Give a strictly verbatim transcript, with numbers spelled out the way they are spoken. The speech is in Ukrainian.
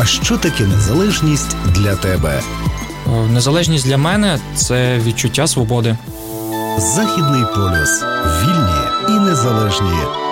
А що таке незалежність для тебе? Незалежність для мене – це відчуття свободи. Західний полюс. Вільні і незалежні.